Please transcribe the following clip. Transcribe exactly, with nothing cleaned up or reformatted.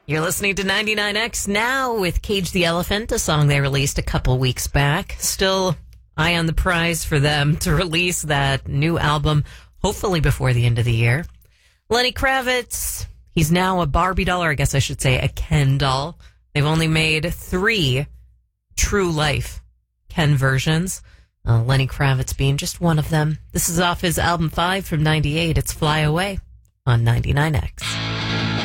You're listening to ninety-nine X now with Cage the Elephant, a song they released a couple weeks back. Still eye on the prize for them to release that new album, hopefully before the end of the year. Lenny Kravitz, he's now a Barbie doll, or I guess I should say a Ken doll. They've only made three true life Ken versions, uh, Lenny Kravitz being just one of them. This is off his album five from ninety-eight. It's Fly Away on ninety-nine X.